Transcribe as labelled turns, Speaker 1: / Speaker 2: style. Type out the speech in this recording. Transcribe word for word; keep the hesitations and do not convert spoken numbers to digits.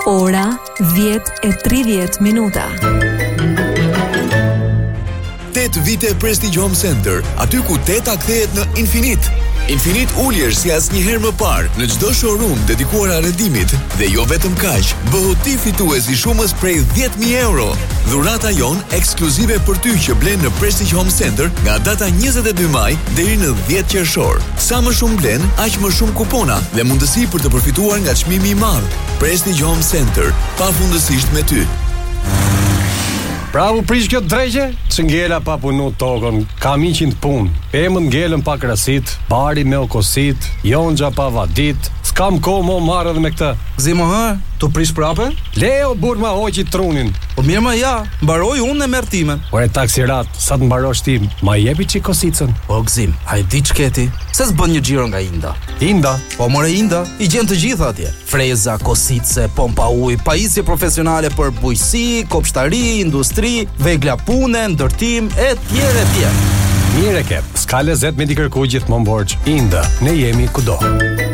Speaker 1: Ora dhjetë e tridhjetë minuta.
Speaker 2: tetë vite Prestige Home Center, aty ku teta kthehet në infinit. Infinit uljer si asnjëherë më parë në çdo showroom dedikuar arrendimit dhe jo vetëm kaq, bëhu ti fitues i shumës prej dhjetë mijë euro. Dhurata jon ekskluzive për ty që blen në Prestige Home Center nga data njëzet e dy maj deri në dhjetë qershor. Sa më shumë blen, aq më shumë kupona dhe mundësi për të përfituar nga çmimi i madh. Prestige Home Center, pafundësisht me ty.
Speaker 3: Pra u prish kjo drejqe, që ngela pa punu tokën, kam iqin të punë, emën ngelën pa krasit, bari me okosit, jonxha pa vadit, s'kam ko mo marrë edhe me këtë.
Speaker 4: Zimo hë, tu prish prape?
Speaker 3: Leo bur ma hoqi trunin.
Speaker 4: Po mirë ma ja, mbaroj unë e merr timen.
Speaker 3: Ore taksirat, sa të mbarosh ti, ma jepi që kosicën.
Speaker 4: O gzim, a i di qketi, se s'bën një gjiro nga Inda.
Speaker 3: Inda?
Speaker 4: Po more Inda, i gjen të gjitha atje. Freza, kosice, pompa uj, pajisje profesionale për bujësi, kopshtari, industri, vegla pune, ndërtim, e tjere e tjere.
Speaker 3: Mire ke, s'ka lezet me t'i kërku gjithmonë borç. Inda, ne jemi kudo.